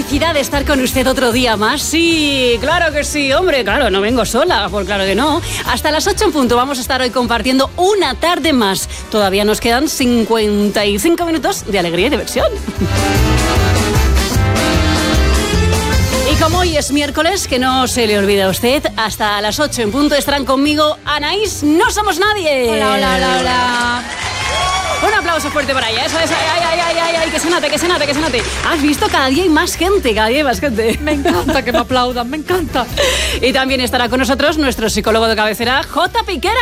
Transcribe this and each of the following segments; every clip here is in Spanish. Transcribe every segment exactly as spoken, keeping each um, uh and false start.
felicidad de estar con usted otro día más. Sí, claro que sí, hombre, claro, no vengo sola, pues claro que no. Hasta las ocho en punto vamos a estar hoy compartiendo una tarde más. Todavía nos quedan cincuenta y cinco minutos de alegría y diversión. Y como hoy es miércoles, que no se le olvide a usted, hasta las ocho en punto estarán conmigo Anaís No Somos Nadie. Hola, hola, hola, hola. Un aplauso fuerte para ella, eso es, ay, ay, ay, ay, ay, que se note, que se note, que se note. ¿Has visto? Cada día hay más gente, cada día hay más gente. Me encanta que me aplaudan, me encanta. Y también estará con nosotros nuestro psicólogo de cabecera, J. Piqueras.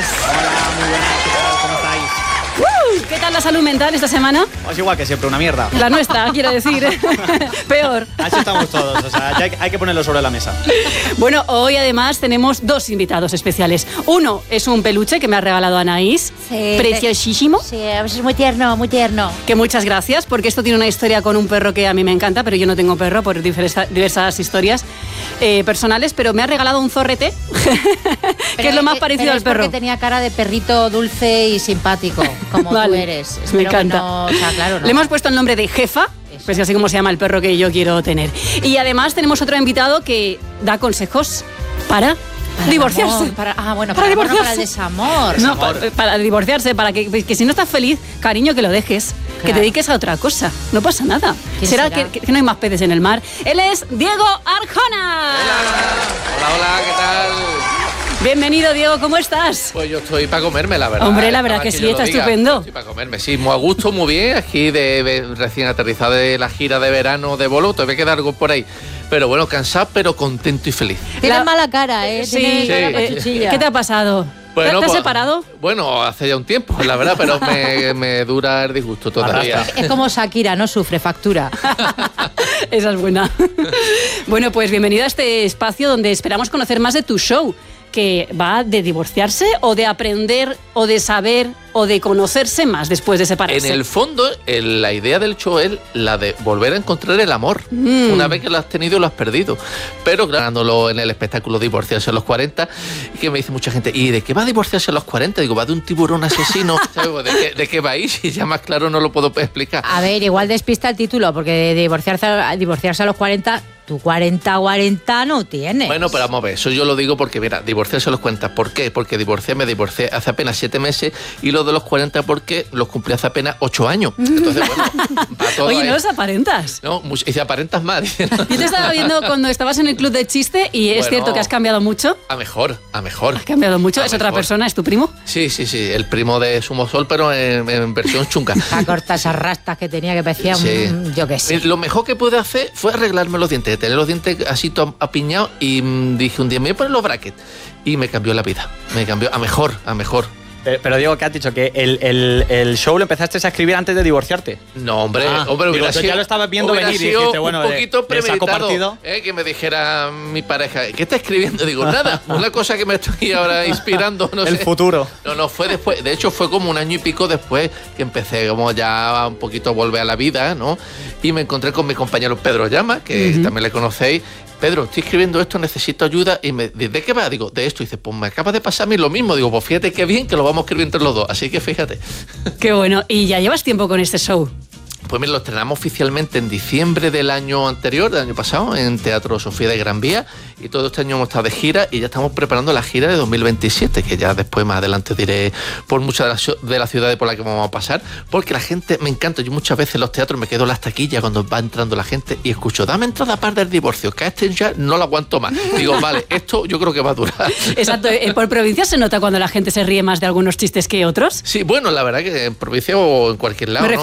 Hola, muy buenas, ¿qué tal? ¿Cómo estáis? Uh, ¿Qué tal la salud mental esta semana? Pues igual que siempre, una mierda. La nuestra, quiero decir. Peor. Así estamos todos, o sea, ya hay, hay que ponerlo sobre la mesa. Bueno, hoy además tenemos dos invitados especiales. Uno es un peluche que me ha regalado Anaís, Sí, preciosísimo. Sí, es muy tierno, muy tierno. Que muchas gracias, porque esto tiene una historia con un perro que a mí me encanta, pero yo no tengo perro por diversas, diversas historias eh, personales, pero me ha regalado un zorrete, que Pero es lo más es- parecido pero al es porque perro. tenía cara de perrito dulce y simpático, como Vale, tú eres. me Espero encanta. que no, o sea, claro, no. Le hemos puesto el nombre de Jefa, Eso. pues así como se llama el perro que yo quiero tener. Y además tenemos otro invitado que da consejos para, Para el divorciarse. amor, para, ah, bueno, Para para, bueno, para el divorciarse. desamor. No, Desamor. para, para divorciarse, para que, que si no estás feliz, cariño, que lo dejes, que Claro. te dediques a otra cosa. No pasa nada. ¿Quién Será, será? Que, que no hay más peces en el mar. Él es Diego Arjona. Hola, hola, ¿qué tal? Bienvenido, Diego, ¿cómo estás? Pues yo estoy para comerme, la verdad. Hombre, la ¿eh? verdad Nada que más sí, yo está lo diga. estupendo. Estoy para comerme, sí, muy a gusto, muy bien. Aquí de, de- recién aterrizado de la gira de verano de Bolo, todavía queda algo por ahí. Pero bueno, cansado, pero contento y feliz. Tienes La- mala cara, ¿eh? Sí, Tienes cara Sí. eh, pachuchilla. ¿qué te ha pasado? ¿Te- ¿Te has pues, separado? Bueno, hace ya un tiempo, la verdad, pero me, me dura el disgusto todavía. Es como Shakira, no sufre, factura. Esa es buena. Bueno, pues bienvenido a este espacio donde esperamos conocer más de tu show, que va de divorciarse o de aprender o de saber o de conocerse más después de separarse. En el fondo, el- la idea del show es la de volver a encontrar el amor. Mm. Una vez que lo has tenido, lo has perdido. Pero ganándolo en el espectáculo Divorciarse a los cuarenta, y que me dice mucha gente, ¿y de qué va a divorciarse a los cuarenta? Digo, va de un tiburón asesino. ¿Sabes? ¿De qué, de qué va ahí? Si ya más claro no lo puedo explicar. A ver, igual despista el título, porque divorciarse, divorciarse a los cuarenta, tú cuarenta, cuarenta no tienes. Bueno, pero vamos a ver, eso yo lo digo porque, mira, divorciarse a los cuarenta. ¿Por qué? Porque divorcié, me divorcié hace apenas siete meses y lo de los cuarenta porque los cumplí hace apenas ocho años. Entonces, bueno, va todo Oye, ahí. no los aparentas. No, mucho- y si aparentas más. dice, ¿no? Yo te estaba viendo cuando estabas en el club de chiste y es Bueno. cierto que has cambiado mucho. A mejor, a mejor. Has cambiado mucho. A ¿Es otra mejor. persona? ¿Es tu primo? Sí, sí, sí, el primo de Sumo Sol, pero en, en versión chunga. A cortar esas rastas que tenía que parecía un, Sí. yo qué sé. Lo mejor que pude hacer fue arreglarme los dientes, tener los dientes así to- apiñados y mm, dije un día, me voy a poner los brackets. Y me cambió la vida, me cambió a mejor, a mejor. Pero, pero Diego, ¿qué has dicho? ¿Que el, el, el show lo empezaste a escribir antes de divorciarte? No, hombre, Ah, hombre, digo, hubiera entonces sido, ya lo estabas viendo hubiera venir y sido dijiste, bueno, un le- poquito le saco premeditado, partido. eh, que me dijera mi pareja, ¿qué está escribiendo? Digo, nada, una cosa que me estoy ahora inspirando, no El sé. futuro. No, no, fue después, de hecho fue como un año y pico después que empecé como ya un poquito a volver a la vida, ¿no? Y me encontré con mi compañero Pedro Llama, que Ujú. también le conocéis. Pedro, estoy escribiendo esto, necesito ayuda. Y me dice, ¿de qué va? Digo, de esto. Y dice, pues me acaba de pasar a mí lo mismo. Digo, pues fíjate qué bien que lo vamos a escribir entre los dos. Así que fíjate. Qué bueno. ¿Y ya llevas tiempo con este show? Pues mira, lo estrenamos oficialmente en diciembre del año anterior, del año pasado, en Teatro Sofía de Gran Vía. Y todo este año hemos estado de gira y ya estamos preparando la gira de dos mil veintisiete, que ya después más adelante diré por muchas de las ciu- de las ciudades por las que vamos a pasar. Porque la gente, me encanta, yo muchas veces en los teatros me quedo en las taquillas cuando va entrando la gente y escucho, dame entrada para del divorcio, que a este ya no lo aguanto más. Digo, vale, esto yo creo que va a durar. Exacto. eh, ¿Por provincia se nota cuando la gente se ríe más de algunos chistes que otros? Sí, bueno, la verdad que en provincia o en cualquier lado, Me ¿no?